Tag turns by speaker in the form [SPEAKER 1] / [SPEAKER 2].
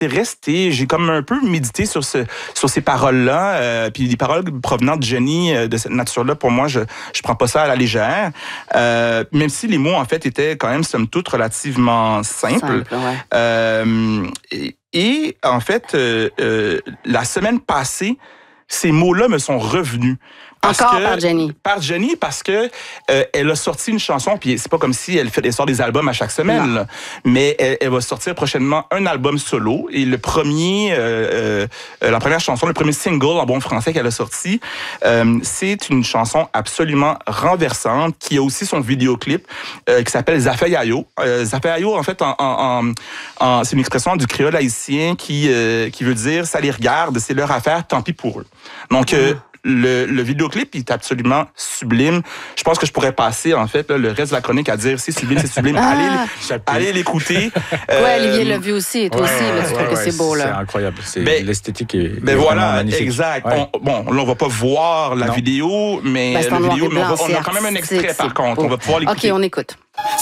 [SPEAKER 1] resté, j'ai comme un peu médité sur ces paroles-là, puis les paroles provenant de Jenny de cette nature-là, pour moi, je prends pas ça à la légère, même si les mots en fait étaient quand même somme toute relativement simples. Et en fait, la semaine passée, ces mots-là me sont revenus.
[SPEAKER 2] Par Jenny.
[SPEAKER 1] Par Jenny, parce que elle a sorti une chanson, puis c'est pas comme si elle sort des albums à chaque semaine, là, mais elle va sortir prochainement un album solo. Et la première chanson, le premier single en bon français qu'elle a sorti, c'est une chanson absolument renversante, qui a aussi son vidéoclip, qui s'appelle Zafeyayo. Zafeyayo, en fait, c'est une expression du créole haïtien qui veut dire « ça les regarde, c'est leur affaire, tant pis pour eux ». Donc, le vidéoclip est absolument sublime. Je pense que je pourrais passer, en fait, là, le reste de la chronique à dire c'est sublime, c'est sublime. Allez l'écouter.
[SPEAKER 2] Olivier l'a vu aussi, et toi aussi, là, tu trouves que c'est beau, là.
[SPEAKER 3] C'est incroyable. L'esthétique est
[SPEAKER 1] voilà,
[SPEAKER 3] magnifique.
[SPEAKER 1] Exact. Là, on va pas voir la vidéo, mais
[SPEAKER 2] on a
[SPEAKER 1] quand même un extrait, par contre. On va pouvoir l'écouter.
[SPEAKER 2] OK, on écoute.